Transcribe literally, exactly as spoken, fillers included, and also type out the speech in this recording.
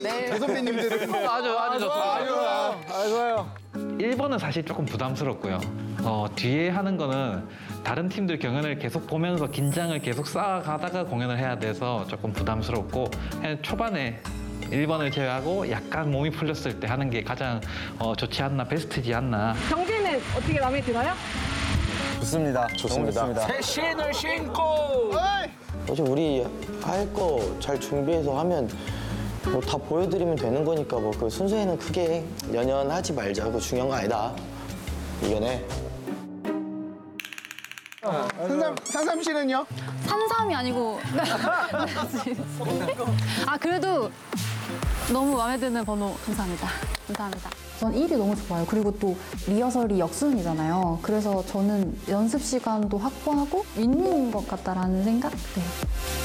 대선배님들은 아주 아주 좋습니다. 아, 좋아요. 아, 좋아요. 일 번은 사실 조금 부담스럽고요. 어, 뒤에 하는 거는 다른 팀들 경연을 계속 보면서 긴장을 계속 쌓아가다가 공연을 해야 돼서 조금 부담스럽고 그냥 초반에 일 번을 제외하고 약간 몸이 풀렸을 때 하는 게 가장 어, 좋지 않나, 베스트지 않나. 경기는 어떻게 마음에 들어요? 좋습니다. 좋습니다. 너무 좋습니다. 새 신을 신고. 어차피 우리 할 거 잘 준비해서 하면 뭐 다 보여드리면 되는 거니까 뭐 그 순서에는 크게 연연하지 말자. 그거 중요한 거 아니다. 이겨내. 상삼, 상삼 씨는요? 산삼이 아니고 아 그래도 너무 마음에 드는 번호 감사합니다. 감사합니다. 전 일이 너무 좋아요. 그리고 또 리허설이 역순이잖아요. 그래서 저는 연습 시간도 확보하고 윈윈인 것 같다라는 생각? 네.